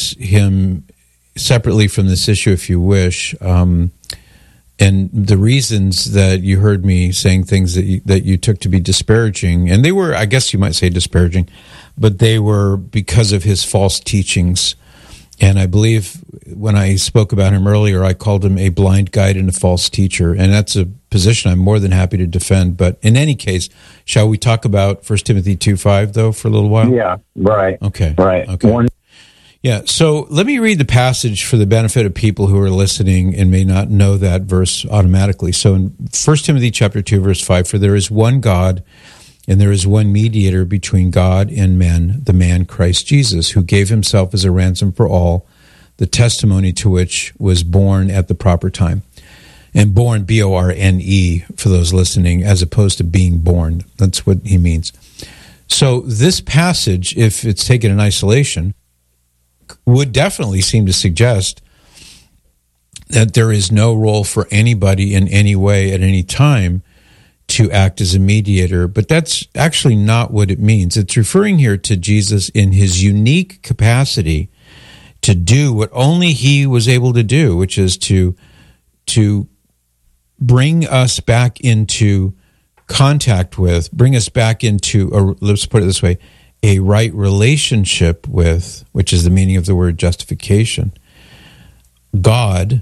address him separately from this issue if you wish. And the reasons that you heard me saying things that you took to be disparaging, and they were, I guess you might say disparaging, but they were because of his false teachings. And I believe when I spoke about him earlier, I called him a blind guide and a false teacher. And that's a position I'm more than happy to defend. But in any case, shall we talk about 1 Timothy 2:5, though, for a little while? Yeah, right. Okay. Right. Okay. Yeah, so let me read the passage for the benefit of people who are listening and may not know that verse automatically. So in 1 Timothy chapter 2, verse 5, for there is one God, and there is one mediator between God and men, the man Christ Jesus, who gave himself as a ransom for all, the testimony to which was born at the proper time. And born, B-O-R-N-E, for those listening, as opposed to being born. That's what he means. So this passage, if it's taken in isolation, would definitely seem to suggest that there is no role for anybody in any way at any time to act as a mediator, but that's actually not what it means. It's referring here to Jesus in his unique capacity to do what only he was able to do, which is to bring us back into contact with, bring us back into, let's put it this way, a right relationship with, which is the meaning of the word justification, God,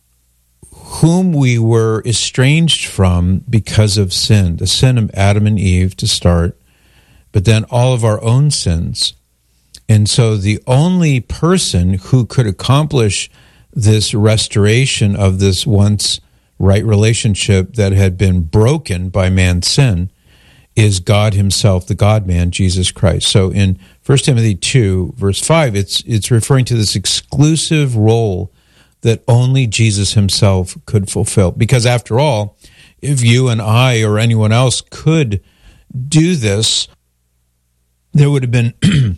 whom we were estranged from because of sin, the sin of Adam and Eve to start, but then all of our own sins. And so the only person who could accomplish this restoration of this once right relationship that had been broken by man's sin is God himself, the God-man, Jesus Christ. So in 1 Timothy 2, verse 5, it's referring to this exclusive role that only Jesus himself could fulfill. Because after all, if you and I or anyone else could do this, there would have been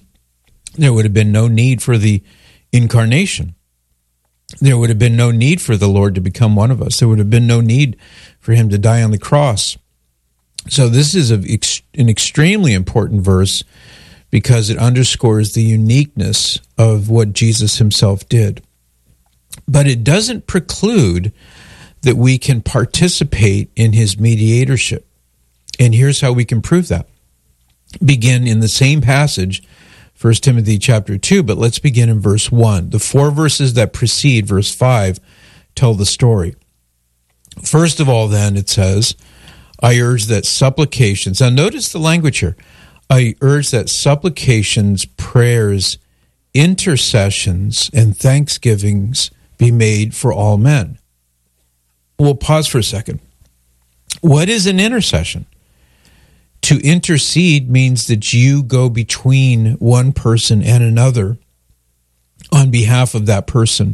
no need for the incarnation. There would have been no need for the Lord to become one of us. There would have been no need for him to die on the cross. So this is an extremely important verse because it underscores the uniqueness of what Jesus himself did. But it doesn't preclude that we can participate in his mediatorship. And here's how we can prove that. Begin in the same passage, 1 Timothy chapter 2, but let's begin in verse 1. The 4 verses that precede verse 5 tell the story. First of all, then, it says, I urge that supplications, now notice the language here, I urge that supplications, prayers, intercessions, and thanksgivings be made for all men. We'll pause for a second. What is an intercession? To intercede means that you go between one person and another on behalf of that person.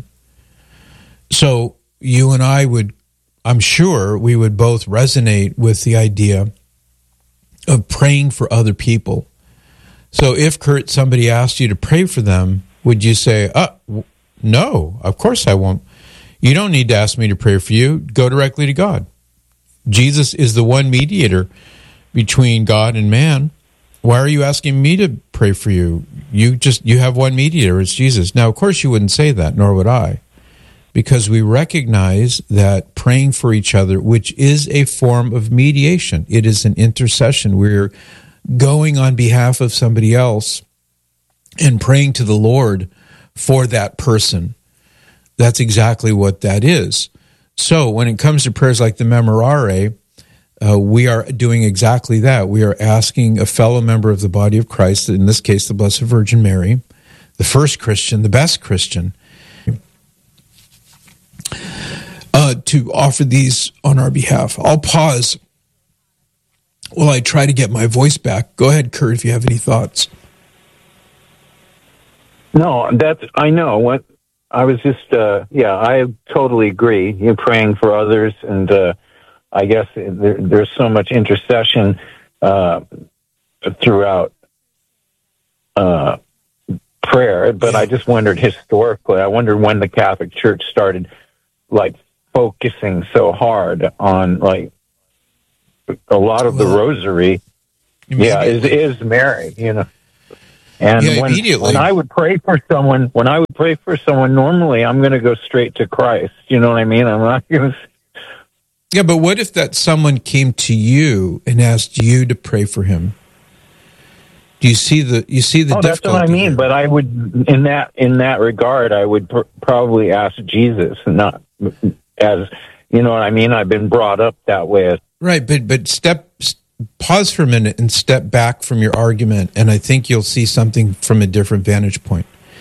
So you and I would, I'm sure we would both resonate with the idea of praying for other people. So if, Kurt, somebody asked you to pray for them, would you say, no, of course I won't. You don't need to ask me to pray for you. Go directly to God. Jesus is the one mediator between God and man. Why are you asking me to pray for you? You have one mediator, it's Jesus. Now, of course, you wouldn't say that, nor would I, because we recognize that praying for each other, which is a form of mediation, it is an intercession. We're going on behalf of somebody else and praying to the Lord for that person. That's exactly what that is. So when it comes to prayers like the Memorare, we are doing exactly that. We are asking a fellow member of the body of Christ, in this case the Blessed Virgin Mary, the first Christian, the best Christian, to offer these on our behalf. I'll pause while I try to get my voice back. Go ahead, Kurt, if you have any thoughts. No, I know. What I was just, I totally agree. You're praying for others, and I guess there's so much intercession throughout prayer, but I just wondered historically, I wondered when the Catholic Church started, focusing so hard on, a lot of the rosary, is Mary, And immediately. when I would pray for someone, normally I'm going to go straight to Christ. You know what I mean? I'm not going to. Yeah, but what if that someone came to you and asked you to pray for him? Do you see the difficulty? That's what I mean. Here? But I would, in that regard, I would probably ask Jesus, not as, you know what I mean. I've been brought up that way. Right, but pause for a minute and step back from your argument, and I think you'll see something from a different vantage point.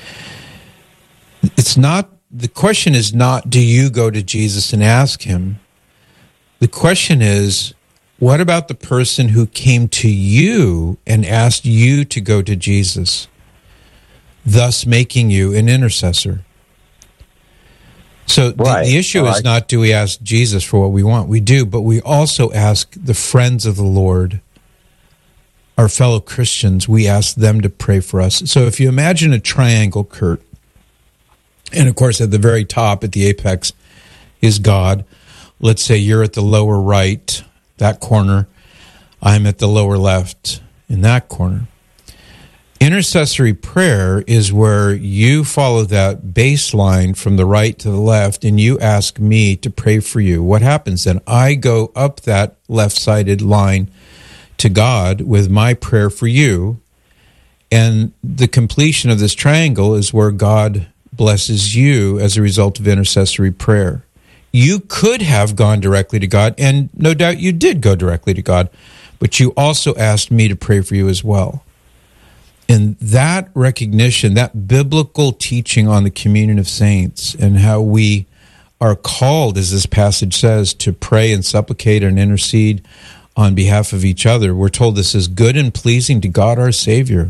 The question is not, do you go to Jesus and ask him? The question is, what about the person who came to you and asked you to go to Jesus, thus making you an intercessor? So the issue is not, do we ask Jesus for what we want? We do, but we also ask the friends of the Lord, our fellow Christians, we ask them to pray for us. So if you imagine a triangle, Kurt, and of course at the very top, at the apex, is God. Let's say you're at the lower right, that corner. I'm at the lower left, in that corner. Intercessory prayer is where you follow that baseline from the right to the left, and you ask me to pray for you. What happens then? I go up that left-sided line to God with my prayer for you, and the completion of this triangle is where God blesses you as a result of intercessory prayer. You could have gone directly to God, and no doubt you did go directly to God, but you also asked me to pray for you as well. And that recognition, that biblical teaching on the communion of saints and how we are called, as this passage says, to pray and supplicate and intercede on behalf of each other. We're told this is good and pleasing to God our Savior.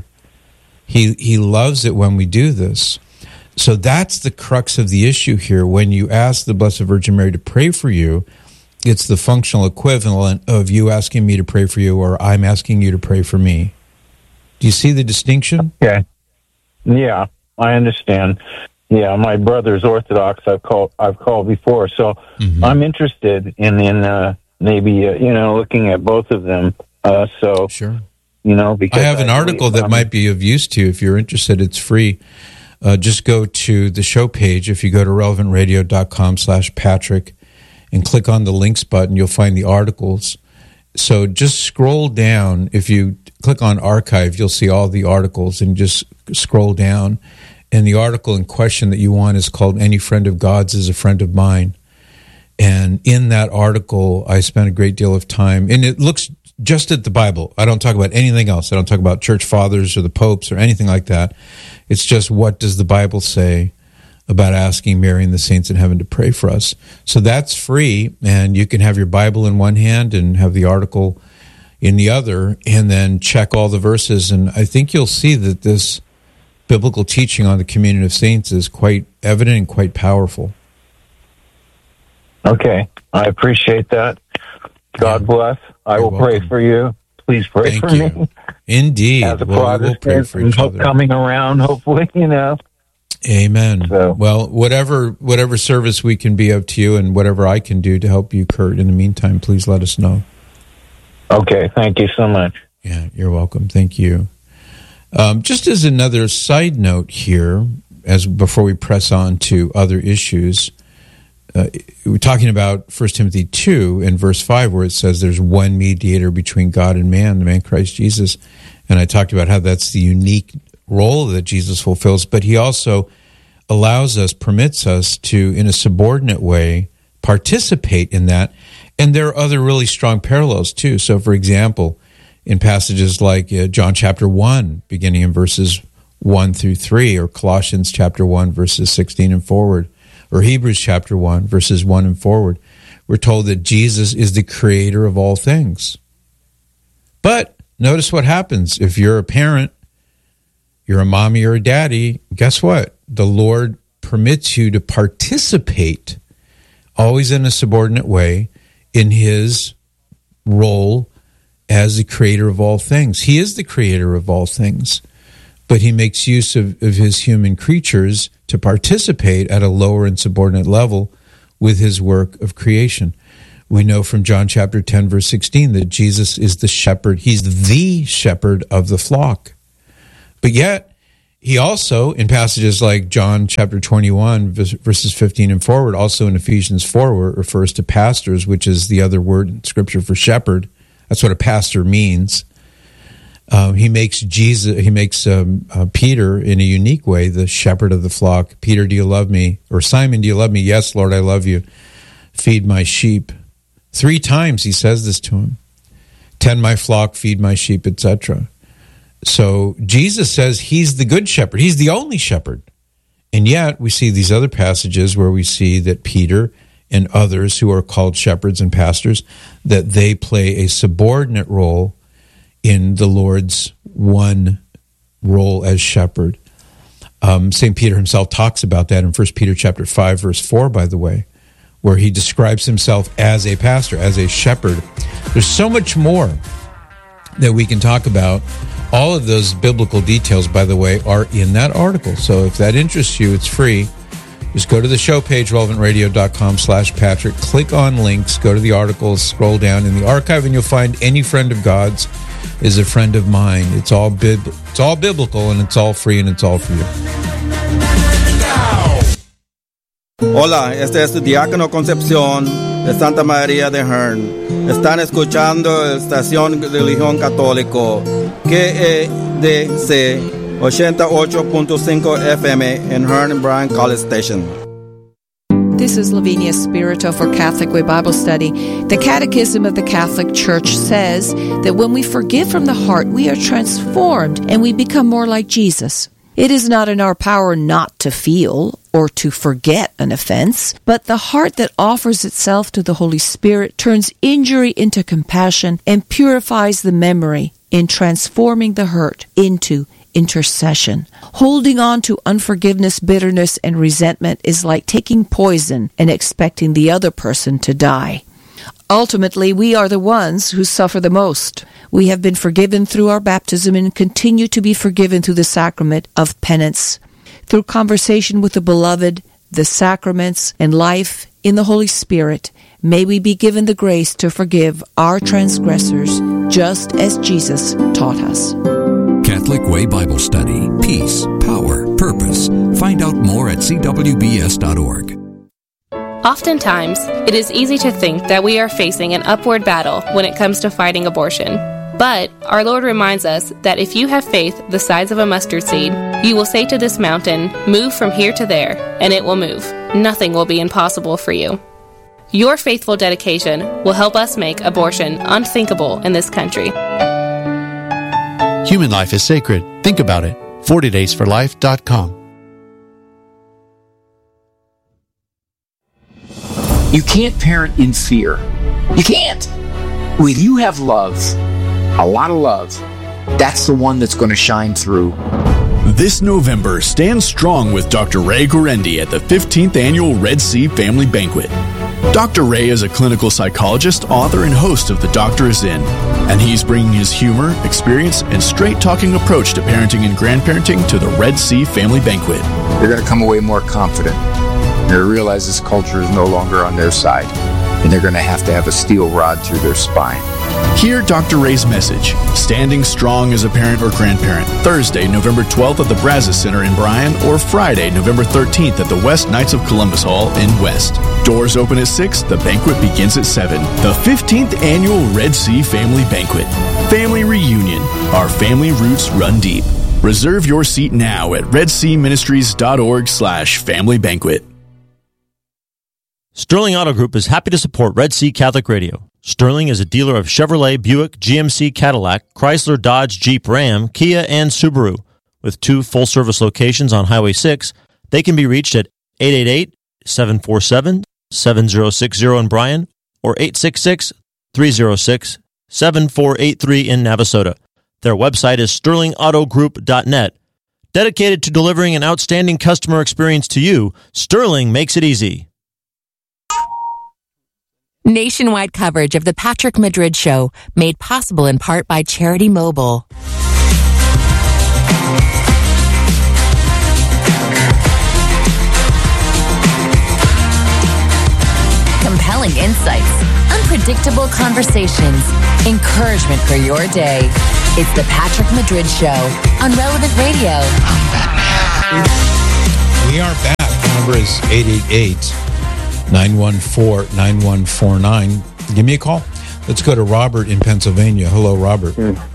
He loves it when we do this. So that's the crux of the issue here. When you ask the Blessed Virgin Mary to pray for you, it's the functional equivalent of you asking me to pray for you or I'm asking you to pray for me. Do you see the distinction? Okay. Yeah, I understand. Yeah, my brother's Orthodox. I've called before, so I'm interested in maybe looking at both of them. So sure, because I have an article that might be of use to you if you're interested. It's free. Just go to the show page. If you go to relevantradio.com/Patrick and click on the links button, you'll find the articles. So just scroll down. If you click on archive, you'll see all the articles, and just scroll down. And the article in question that you want is called Any Friend of God's is a Friend of Mine. And in that article, I spent a great deal of time, and it looks just at the Bible. I don't talk about anything else. I don't talk about church fathers or the popes or anything like that. It's just, what does the Bible say about asking Mary and the saints in heaven to pray for us? So that's free, and you can have your Bible in one hand and have the article in the other, and then check all the verses. And I think you'll see that this biblical teaching on the communion of saints is quite evident and quite powerful. Okay, I appreciate that. God bless. I will pray for you. Please pray for me. Indeed. As a Protestant, we'll pray for each other. Coming around, hopefully, Amen. So. Well, whatever service we can be of to you and whatever I can do to help you, Kurt, in the meantime, please let us know. Okay, thank you so much. Yeah, you're welcome. Thank you. Just as another side note here, before we press on to other issues, we're talking about 1 Timothy 2 in verse 5, where it says there's one mediator between God and man, the man Christ Jesus. And I talked about how that's the unique role that Jesus fulfills, but he also permits us to, in a subordinate way, participate in that. And there are other really strong parallels too. So, for example, in passages like John chapter 1, beginning in verses 1 through 3, or Colossians chapter 1, verses 16 and forward, or Hebrews chapter 1, verses 1 and forward, we're told that Jesus is the creator of all things. But notice what happens. If you're a parent, you're a mommy or a daddy, guess what? The Lord permits you to participate, always in a subordinate way, in his role as the creator of all things. He is the creator of all things, but he makes use of his human creatures to participate at a lower and subordinate level with his work of creation. We know from John chapter 10, verse 16, that Jesus is the shepherd. He's the shepherd of the flock. But yet, he also, in passages like John chapter 21, verses 15 and forward, also in Ephesians 4, where it refers to pastors, which is the other word in Scripture for shepherd. That's what a pastor means. He makes Peter in a unique way the shepherd of the flock. Peter, do you love me? Or Simon, do you love me? Yes, Lord, I love you. Feed my sheep. 3 times he says this to him. Tend my flock, feed my sheep, etc. So Jesus says he's the good shepherd. He's the only shepherd. And yet we see these other passages where we see that Peter and others who are called shepherds and pastors, that they play a subordinate role in the Lord's one role as shepherd. St. Peter himself talks about that in 1 Peter chapter 5, verse 4, by the way, where he describes himself as a pastor, as a shepherd. There's so much more that we can talk about. All of those biblical details, by the way, are in that article. So if that interests you, it's free. Just go to the show page, relevantradio.com/Patrick. Click on links, go to the articles, scroll down in the archive, and you'll find any friend of God's is a friend of mine. It's all biblical, and it's all free, and it's all for you. Hola, este es Diácono Concepción de Santa María de Hearn. Están escuchando la estación de Religión Católico, KEDC 88.5 FM in Hearn and Bryan College Station. This is Lavinia Spirito for Catholic Way Bible Study. The Catechism of the Catholic Church says that when we forgive from the heart, we are transformed and we become more like Jesus. It is not in our power not to feel or to forget an offense, but the heart that offers itself to the Holy Spirit turns injury into compassion and purifies the memory in transforming the hurt into intercession. Holding on to unforgiveness, bitterness, and resentment is like taking poison and expecting the other person to die. Ultimately, we are the ones who suffer the most. We have been forgiven through our baptism and continue to be forgiven through the sacrament of penance. Through conversation with the beloved, the sacraments, and life in the Holy Spirit, may we be given the grace to forgive our transgressors, just as Jesus taught us. Catholic Way Bible Study. Peace, power, purpose. Find out more at cwbs.org. Oftentimes, it is easy to think that we are facing an upward battle when it comes to fighting abortion. But our Lord reminds us that if you have faith the size of a mustard seed, you will say to this mountain, "Move from here to there," and it will move. Nothing will be impossible for you. Your faithful dedication will help us make abortion unthinkable in this country. Human life is sacred. Think about it. 40daysforlife.com. You can't parent in fear. You can't. When you have love, a lot of love, that's the one that's going to shine through. This November, stand strong with Dr. Ray Guarendi at the 15th Annual Red Sea Family Banquet. Dr. Ray is a clinical psychologist, author, and host of The Doctor Is In, and he's bringing his humor, experience, and straight-talking approach to parenting and grandparenting to the Red Sea Family Banquet. They're going to come away more confident. They're going to realize this culture is no longer on their side, and they're going to have a steel rod through their spine. Hear Dr. Ray's message, Standing Strong as a Parent or Grandparent, Thursday, November 12th at the Brazos Center in Bryan, or Friday, November 13th at the West Knights of Columbus Hall in West. Doors open at 6, the banquet begins at 7. The 15th Annual Red Sea Family Banquet. Family reunion. Our family roots run deep. Reserve your seat now at redseaministries.org/family banquet. Sterling Auto Group is happy to support Red Sea Catholic Radio. Sterling is a dealer of Chevrolet, Buick, GMC, Cadillac, Chrysler, Dodge, Jeep, Ram, Kia, and Subaru. With 2 full-service locations on Highway 6, they can be reached at 888-747-7060 in Bryan or 866-306-7483 in Navasota. Their website is sterlingautogroup.net. Dedicated to delivering an outstanding customer experience to you, Sterling makes it easy. Nationwide coverage of the Patrick Madrid Show, made possible in part by Charity Mobile. Compelling insights, unpredictable conversations, encouragement for your day. It's the Patrick Madrid Show on Relevant Radio. We are back. The number is 888-914-9149. Give me a call. Let's go to Robert in Pennsylvania. Hello, Robert.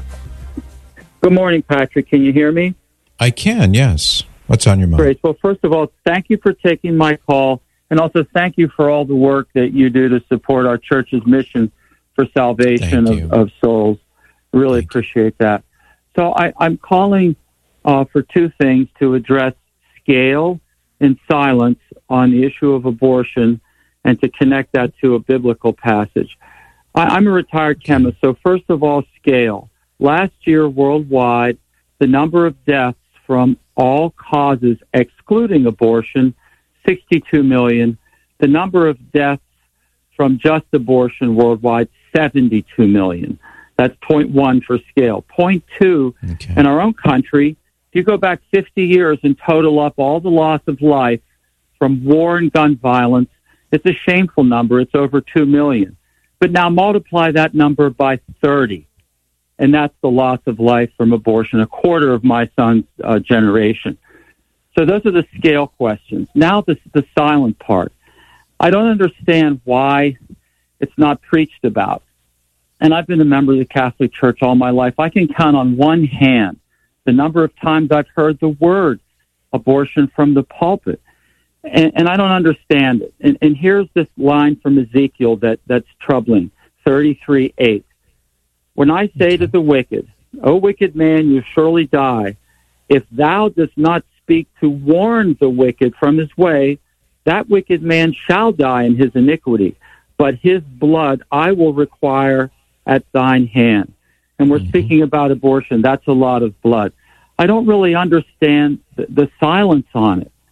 Good morning, Patrick. Can you hear me? I can, yes. What's on your mind? Great. Well, first of all, thank you for taking my call, and also thank you for all the work that you do to support our church's mission for salvation of souls. Really appreciate that. So I'm calling for two things: to address scale and silence on the issue of abortion, and to connect that to a biblical passage. I'm a retired chemist, so first of all, scale. Last year, worldwide, the number of deaths from all causes, excluding abortion, 62 million. The number of deaths from just abortion worldwide, 72 million. That's 0.1 for scale. 0.2, in our own country, if you go back 50 years and total up all the loss of life from war and gun violence, it's a shameful number. It's over 2 million. But now multiply that number by 30, and that's the loss of life from abortion, a quarter of my son's generation. So those are the scale questions. Now the silent part. I don't understand why it's not preached about. And I've been a member of the Catholic Church all my life. I can count on one hand the number of times I've heard the word abortion from the pulpit. And I don't understand it. And here's this line from Ezekiel that's troubling, 33:8. When I say to the wicked, O wicked man, you surely die, if thou dost not speak to warn the wicked from his way, that wicked man shall die in his iniquity, but his blood I will require at thine hand. And we're speaking about abortion. That's a lot of blood. I don't really understand the silence on it.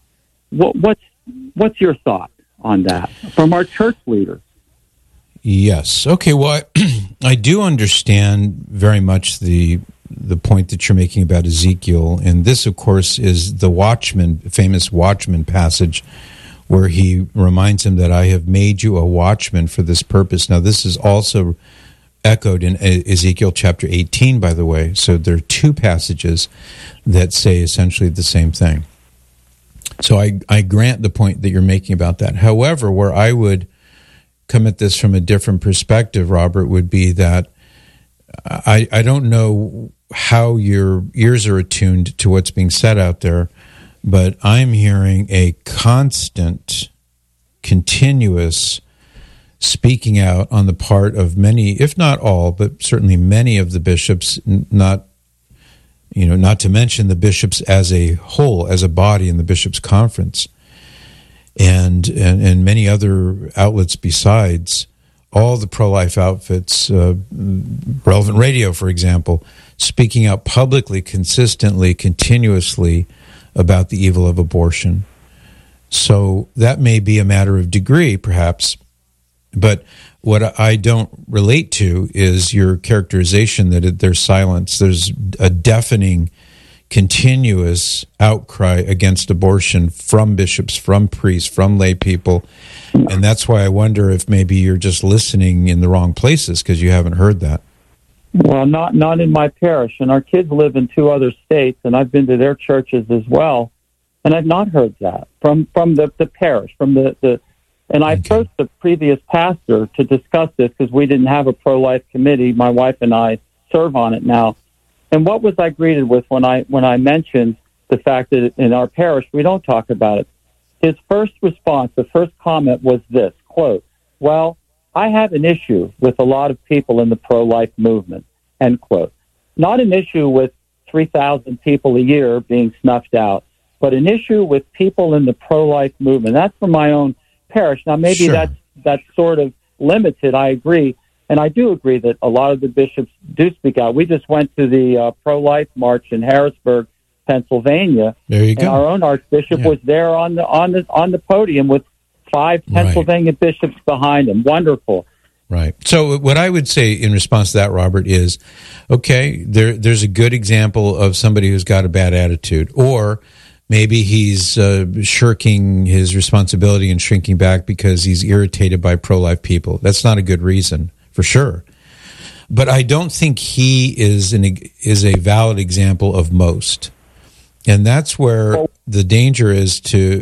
What's your thought on that from our church leaders? Yes. Okay. Well, I do understand very much the point that you're making about Ezekiel, and this, of course, is the famous Watchman passage, where he reminds him that I have made you a watchman for this purpose. Now, this is also echoed in Ezekiel chapter 18, by the way. So there are two passages that say essentially the same thing. So I grant the point that you're making about that. However, where I would come at this from a different perspective, Robert, would be that I don't know how your ears are attuned to what's being said out there, but I'm hearing a constant, continuous speaking out on the part of many, if not all, but certainly many of the bishops, not to mention the bishops as a whole, as a body in the bishops' conference, and many other outlets besides, all the pro-life outfits, Relevant Radio, for example, speaking out publicly, consistently, continuously about the evil of abortion. So that may be a matter of degree, perhaps, but what I don't relate to is your characterization that there's silence. There's a deafening, continuous outcry against abortion from bishops, from priests, from lay people. And that's why I wonder if maybe you're just listening in the wrong places because you haven't heard that. Well, not in my parish. And our kids live in 2 other states, and I've been to their churches as well, and I've not heard that from the parish, from the and I approached the previous pastor to discuss this because we didn't have a pro-life committee. My wife and I serve on it now. And what was I greeted with when I mentioned the fact that in our parish we don't talk about it? His first response, the first comment was this, quote, well, I have an issue with a lot of people in the pro-life movement, end quote. Not an issue with 3,000 people a year being snuffed out, but an issue with people in the pro-life movement. That's from my own parish. Now, maybe that's sort of limited, I agree. And I do agree that a lot of the bishops do speak out. We just went to the pro-life march in Harrisburg, Pennsylvania. There you go. And our own archbishop was there on the podium with 5 Pennsylvania bishops behind him. Wonderful. Right. So what I would say in response to that, Robert, is, okay, there's a good example of somebody who's got a bad attitude, or Maybe he's shirking his responsibility and shrinking back because he's irritated by pro-life people. That's not a good reason, for sure. But I don't think he is a valid example of most. And that's where the danger is to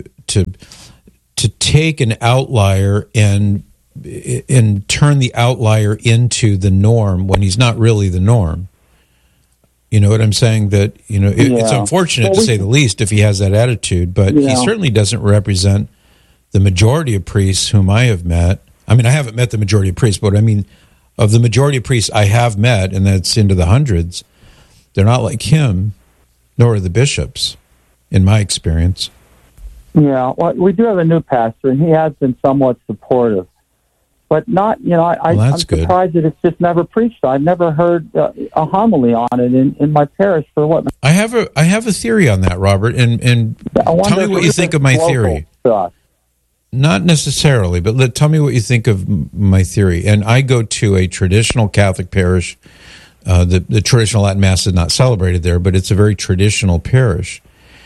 take an outlier and turn the outlier into the norm when he's not really the norm. You know what I'm saying? That, it's unfortunate to say the least if he has that attitude, but he certainly doesn't represent the majority of priests whom I have met. I mean, I haven't met the majority of priests, but I mean, of the majority of priests I have met, and that's into the hundreds, they're not like him, nor are the bishops, in my experience. Yeah, well, we do have a new pastor, and he has been somewhat supportive. But not, I'm surprised that it's just never preached. I've never heard a homily on it in my parish for what? I have a theory on that, Robert, and tell me what you think of my theory. Not necessarily, but tell me what you think of my theory. And I go to a traditional Catholic parish. The traditional Latin Mass is not celebrated there, but it's a very traditional parish.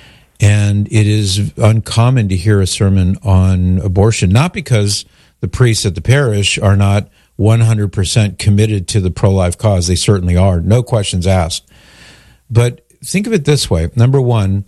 And it is uncommon to hear a sermon on abortion, not because the priests at the parish are not 100% committed to the pro-life cause. They certainly are, no questions asked. But think of it this way. Number one,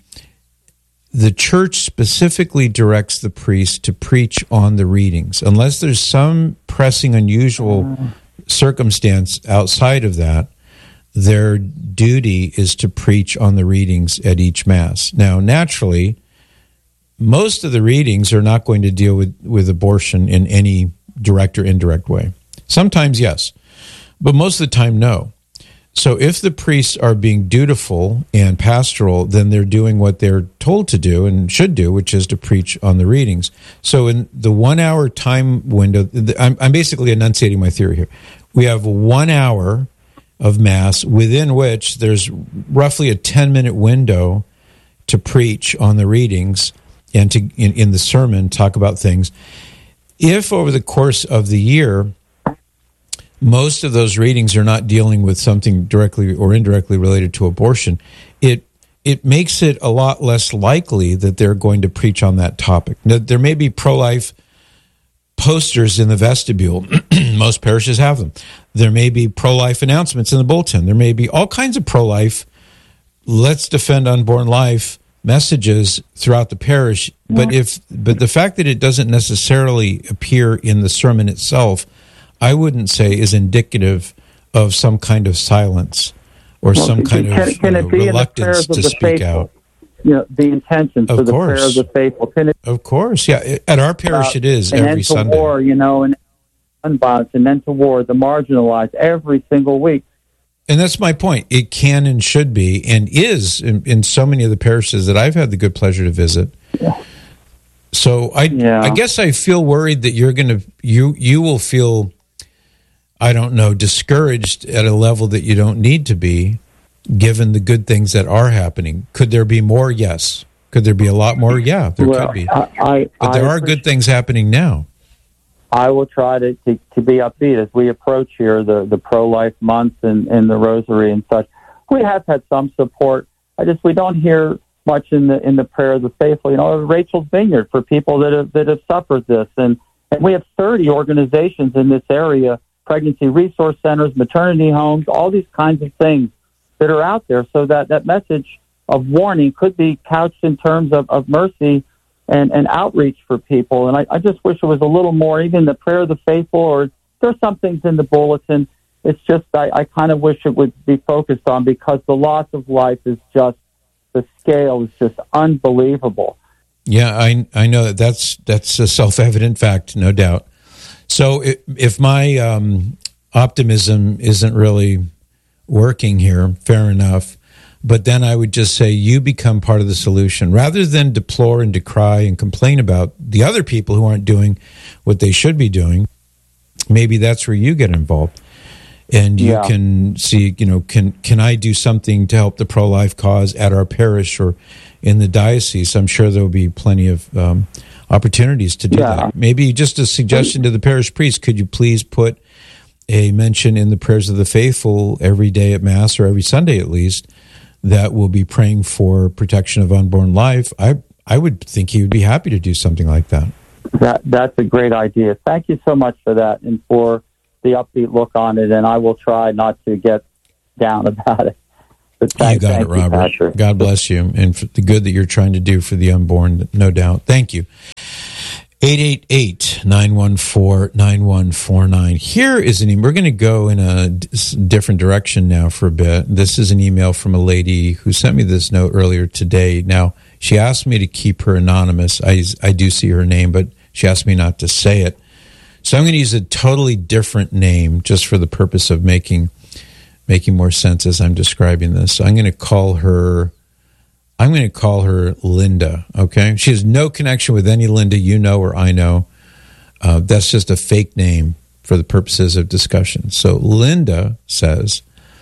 the church specifically directs the priest to preach on the readings. Unless there's some pressing, unusual circumstance outside of that, their duty is to preach on the readings at each Mass. Now, naturally, most of the readings are not going to deal with abortion in any direct or indirect way. Sometimes, yes, but most of the time, no. So if the priests are being dutiful and pastoral, then they're doing what they're told to do and should do, which is to preach on the readings. So in the 1 hour time window, I'm basically enunciating my theory here. We have 1 hour of Mass within which there's roughly a 10-minute window to preach on the readings and to in the sermon talk about things. If over the course of the year, most of those readings are not dealing with something directly or indirectly related to abortion, it makes it a lot less likely that they're going to preach on that topic. Now, there may be pro-life posters in the vestibule. Most parishes have them. There may be pro-life announcements in the bulletin. There may be all kinds of pro-life, let's defend unborn life messages throughout the parish. But the fact that it doesn't necessarily appear in the sermon itself, I wouldn't say is indicative of some kind of silence or some kind of reluctance to speak out. The intention for the prayer of the faithful. Of course, yeah. At our parish, it is every Sunday. An end to war, and unviolence, an end to war, the marginalized, every single week. And that's my point. It can and should be, and is in so many of the parishes that I've had the good pleasure to visit. Yeah. So I guess I feel worried that you will feel, I don't know, discouraged at a level that you don't need to be, given the good things that are happening. Could there be more? Yes. Could there be a lot more? Yeah, there could be. But there are good things happening now. I will try to be upbeat as we approach here the pro-life month and the rosary and such. We have had some support. We don't hear much in the prayer of the faithful. Rachel's Vineyard for people that have suffered this, and we have 30 organizations in this area, pregnancy resource centers, maternity homes, all these kinds of things that are out there. So that message of warning could be couched in terms of mercy and outreach for people. And I just wish it was a little more, even the prayer of the faithful, or there's some things in the bulletin. It's just, I kind of wish it would be focused on, because the loss of life is just, the scale is just unbelievable. Yeah, I know that's a self-evident fact, no doubt. So if my optimism isn't really working here, fair enough. But then I would just say you become part of the solution. Rather than deplore and decry and complain about the other people who aren't doing what they should be doing, maybe that's where you get involved. And you can see, can I do something to help the pro-life cause at our parish or in the diocese? I'm sure there'll be plenty of opportunities to do that. Maybe just a suggestion to the parish priest, could you please put a mention in the prayers of the faithful every day at Mass, or every Sunday at least, that will be praying for protection of unborn life, I would think he would be happy to do something like that. That's a great idea. Thank you so much for that and for the upbeat look on it, and I will try not to get down about it. You got it, Robert. God bless you, and for the good that you're trying to do for the unborn, no doubt. Thank you. 888-914-9149. Here is an email. We're going to go in a different direction now for a bit. This is an email from a lady who sent me this note earlier today. Now, she asked me to keep her anonymous. I do see her name, but she asked me not to say it. So I'm going to use a totally different name just for the purpose of making more sense as I'm describing this. So I'm going to call her Linda, okay? She has no connection with any Linda you know or I know. That's just a fake name for the purposes of discussion. So Linda says,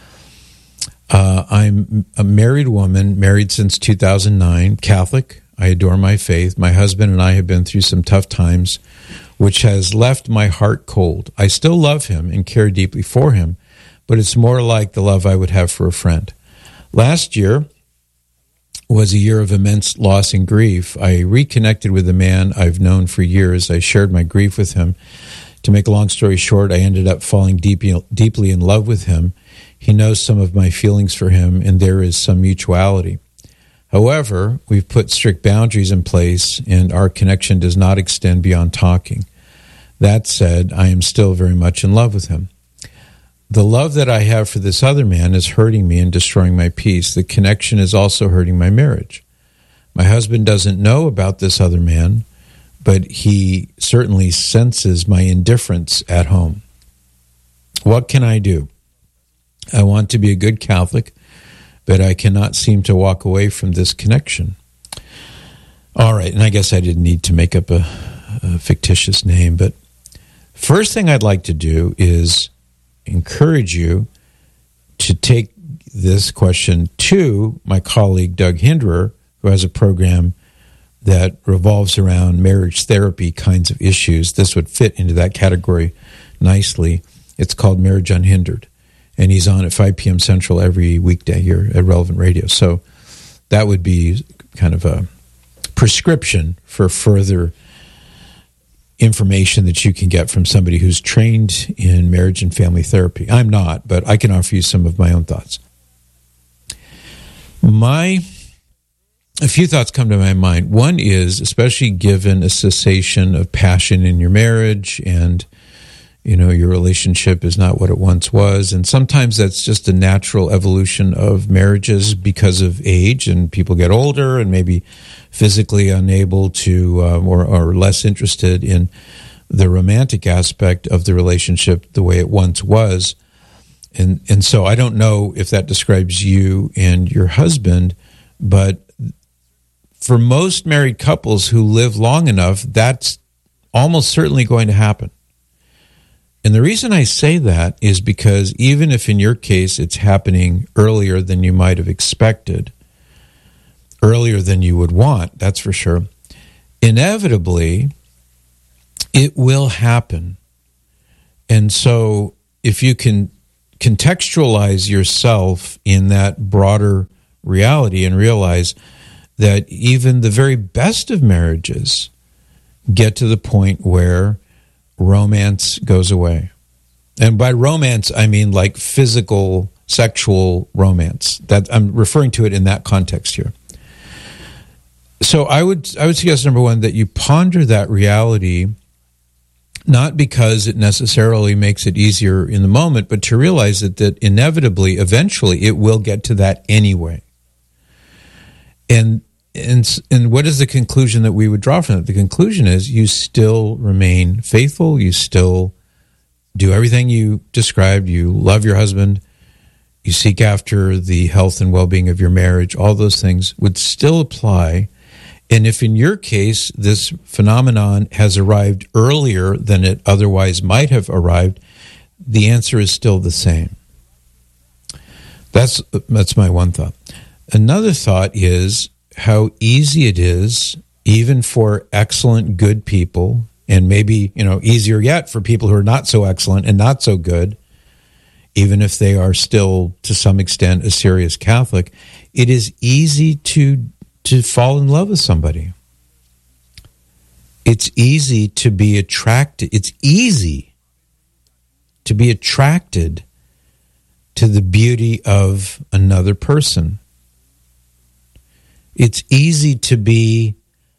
I'm a married woman, married since 2009, Catholic. I adore my faith. My husband and I have been through some tough times, which has left my heart cold. I still love him and care deeply for him, but it's more like the love I would have for a friend. Last year was a year of immense loss and grief. I reconnected with a man I've known for years. I shared my grief with him. To make a long story short, I ended up falling deeply in love with him. He knows some of my feelings for him, and there is some mutuality. However, we've put strict boundaries in place, and our connection does not extend beyond talking. That said, I am still very much in love with him. The love that I have for this other man is hurting me and destroying my peace. The connection is also hurting my marriage. My husband doesn't know about this other man, but he certainly senses my indifference at home. What can I do? I want to be a good Catholic, but I cannot seem to walk away from this connection. All right, and I guess I didn't need to make up a fictitious name, but first thing I'd like to do is encourage you to take this question to my colleague Doug Hinderer, who has a program that revolves around marriage therapy kinds of issues. This would fit into that category nicely. It's called Marriage Unhindered, and he's on at 5 p.m. Central every weekday here at Relevant Radio. So that would be kind of a prescription for further information that you can get from somebody who's trained in marriage and family therapy. I'm not, but I can offer you some of my own thoughts. A few thoughts come to my mind. One is, especially given a cessation of passion in your marriage and, your relationship is not what it once was. And sometimes that's just a natural evolution of marriages because of age, and people get older and maybe physically unable to or less interested in the romantic aspect of the relationship the way it once was. And so I don't know if that describes you and your husband, but for most married couples who live long enough, that's almost certainly going to happen. And the reason I say that is because even if in your case it's happening earlier than you might have expected, earlier than you would want, that's for sure, inevitably it will happen. And so if you can contextualize yourself in that broader reality and realize that even the very best of marriages get to the point where romance goes away. And by romance, I mean like physical, sexual romance. That I'm referring to it in that context here. So I would suggest, number one, that you ponder that reality, not because it necessarily makes it easier in the moment, but to realize that inevitably, eventually, it will get to that anyway. And what is the conclusion that we would draw from it? The conclusion is you still remain faithful. You still do everything you described. You love your husband. You seek after the health and well-being of your marriage. All those things would still apply. And if in your case this phenomenon has arrived earlier than it otherwise might have arrived, the answer is still the same. That's my one thought. Another thought is how easy it is, even for excellent, good people, and maybe, easier yet for people who are not so excellent and not so good. even if they are still, to some extent, a serious Catholic, it is easy to fall in love with somebody. It's easy to be attracted. It's easy to be attracted to the beauty of another person. It's easy to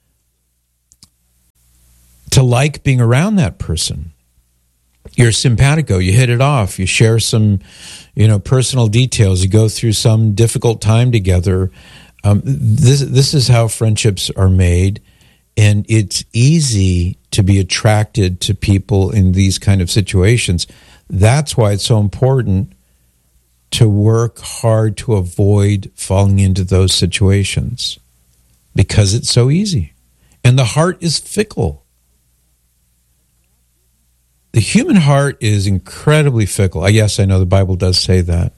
like being around that person. You're simpatico, you hit it off, you share some, personal details, you go through some difficult time together. This is how friendships are made, and it's easy to be attracted to people in these kind of situations. That's why it's so important to work hard to avoid falling into those situations, because it's so easy. And the heart is fickle. The human heart is incredibly fickle. Yes, I know the Bible does say that.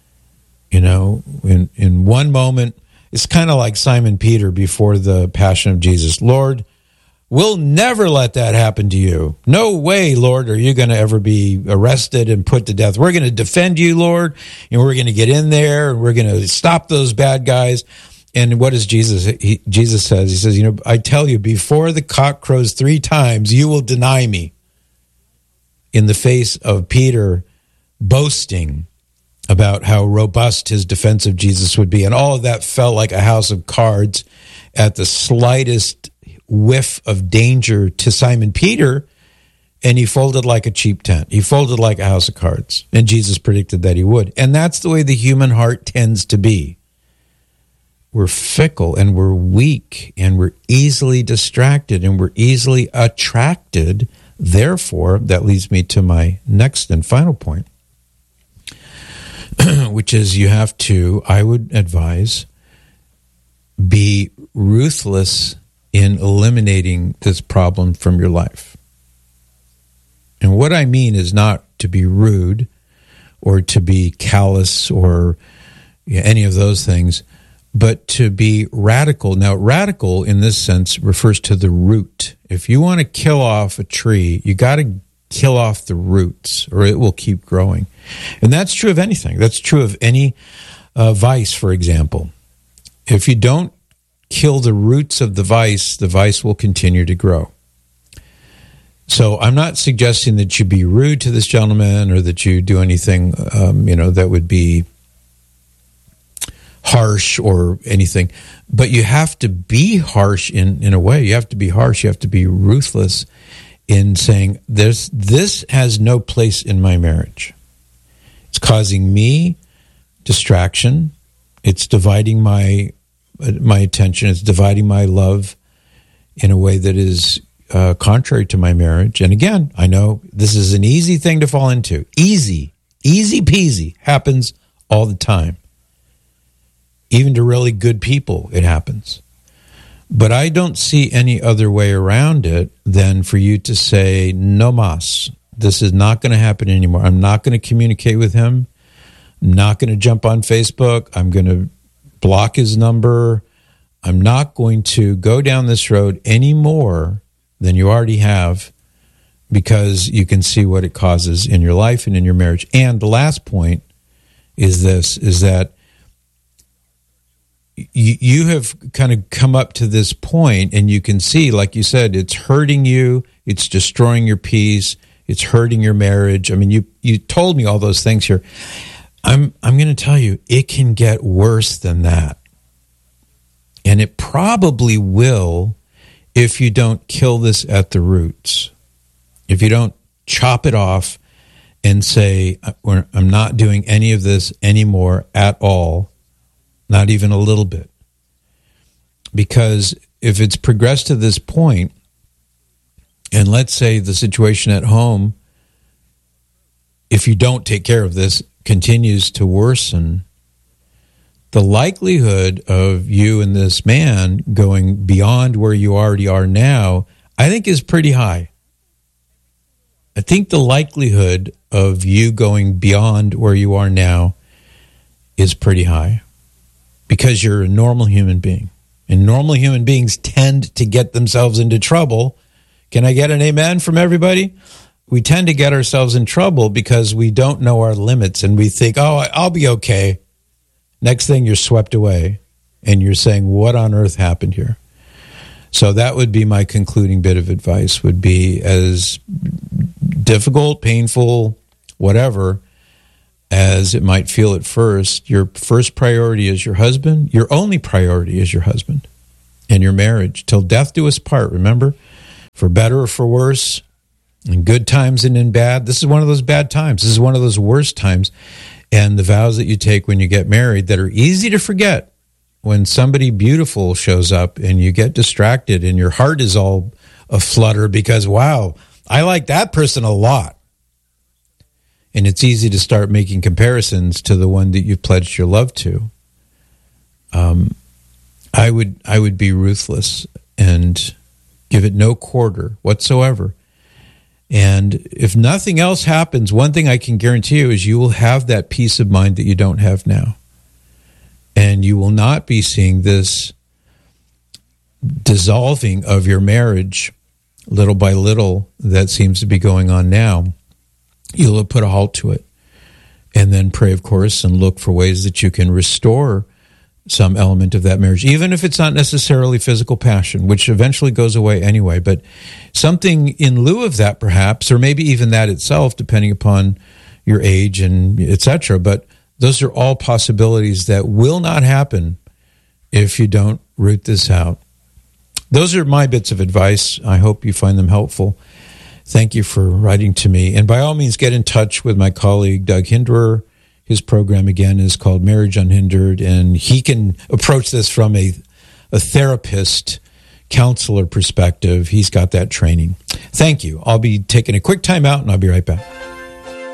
In one moment, it's kind of like Simon Peter before the Passion of Jesus. Lord, we'll never let that happen to you. No way, Lord, are you going to ever be arrested and put to death. We're going to defend you, Lord, and we're going to get in there, and we're going to stop those bad guys. And what does Jesus? Jesus says, he says, I tell you, before the cock crows 3 times, you will deny me. In the face of Peter boasting about how robust his defense of Jesus would be. And all of that felt like a house of cards at the slightest whiff of danger to Simon Peter, and he folded like a cheap tent. He folded like a house of cards. And Jesus predicted that he would. And that's the way the human heart tends to be. We're fickle, and we're weak, and we're easily distracted, and we're easily attracted. Therefore, that leads me to my next and final point, which is you have to, I would advise, be ruthless in eliminating this problem from your life. And what I mean is not to be rude or to be callous or any of those things, but to be radical. Now, radical in this sense refers to the root. If you want to kill off a tree, you got to kill off the roots or it will keep growing. And that's true of anything. That's true of any vice, for example. If you don't kill the roots of the vice will continue to grow. So I'm not suggesting that you be rude to this gentleman or that you do anything, that would be harsh or anything, but you have to be harsh in a way. You have to be harsh. You have to be ruthless in saying, this has no place in my marriage. It's causing me distraction. It's dividing my attention. It's dividing my love in a way that is contrary to my marriage. And again, I know this is an easy thing to fall into. Easy peasy, happens all the time. Even to really good people, it happens. But I don't see any other way around it than for you to say, no mas. This is not going to happen anymore. I'm not going to communicate with him. I'm not going to jump on Facebook. I'm going to block his number. I'm not going to go down this road any more than you already have, because you can see what it causes in your life and in your marriage. And the last point is that you have kind of come up to this point, and you can see, like you said, it's hurting you, it's destroying your peace, it's hurting your marriage. I mean, you told me all those things here. I'm going to tell you, it can get worse than that. And it probably will if you don't kill this at the roots. If you don't chop it off and say, I'm not doing any of this anymore at all, not even a little bit. Because if it's progressed to this point, and let's say the situation at home, if you don't take care of this, continues to worsen, the likelihood of you and this man going beyond where you already are now, I think is pretty high. I think the likelihood of you going beyond where you are now is pretty high, because you're a normal human being. And normal human beings tend to get themselves into trouble. Can I get an amen from everybody? we tend to get ourselves in trouble because we don't know our limits and we think, oh, I'll be okay. Next thing, you're swept away and you're saying, what on earth happened here? So that would be my concluding bit of advice, would be, as difficult, painful, whatever, as it might feel at first, your first priority is your husband. Your only priority is your husband and your marriage. Till death do us part, remember? For better or for worse, in good times and in bad. This is one of those bad times. This is one of those worst times. And the vows that you take when you get married that are easy to forget, when somebody beautiful shows up and you get distracted and your heart is all aflutter because, wow, I like that person a lot. And it's easy to start making comparisons to the one that you've pledged your love to. I would be ruthless and give it no quarter whatsoever. And if nothing else happens, one thing I can guarantee you is you will have that peace of mind that you don't have now. And you will not be seeing this dissolving of your marriage little by little that seems to be going on now. You'll have put a halt to it. And then pray, of course, and look for ways that you can restore some element of that marriage, even if it's not necessarily physical passion, which eventually goes away anyway, but something in lieu of that perhaps, or maybe even that itself, depending upon your age and etc. But those are all possibilities that will not happen if you don't root this out. Those are my bits of advice. I hope you find them helpful. Thank you for writing to me. And by all means, get in touch with my colleague, Doug Hinderer. His program, again, is called Marriage Unhindered, and he can approach this from a therapist, counselor perspective. He's got that training. Thank you. I'll be taking a quick time out, and I'll be right back.